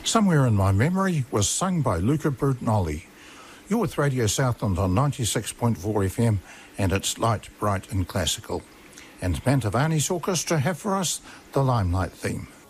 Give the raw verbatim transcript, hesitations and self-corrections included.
Somewhere in My Memory was sung by Luca Bertinolli. You're with Radio Southland on ninety-six point four F M, and it's light, bright and classical. And Mantovani's orchestra have for us the Limelight theme.